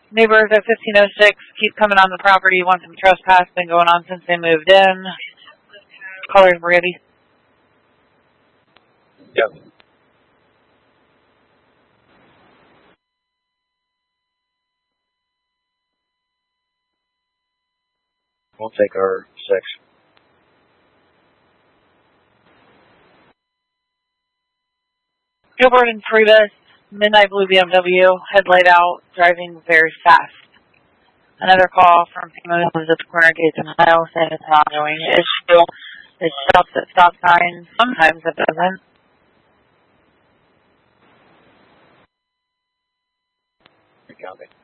Neighbors at 1506 keep coming on the property. Want some trespass. Been going on since they moved in. Callers ready. Yep. We'll take our 6. Gilbert and Priebus, midnight blue BMW, headlight out, driving very fast. Another call from someone who was at the corner gates in Ohio saying it's an ongoing issue. It stops at stop signs. Sometimes it doesn't. Copy.